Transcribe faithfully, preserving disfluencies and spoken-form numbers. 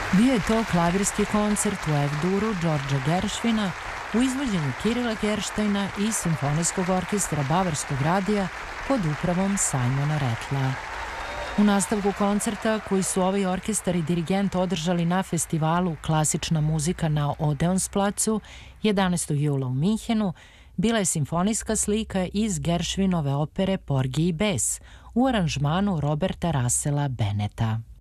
Bio je to klavirski koncert u F-duru Đorđa Geršvina u izvođenju Kirila Gerštajna i Simfonijskog orkestra Bavarskog radija pod upravom Simona Rattla. U nastavku koncerta, koji su ovaj orkestar i dirigent održali na festivalu Klasična muzika na Odeonsplacu jedanaestog jula u Minhenu, bila je simfonijska slika iz Geršvinove opere Porgy i bes u aranžmanu Roberta Russella Benneta.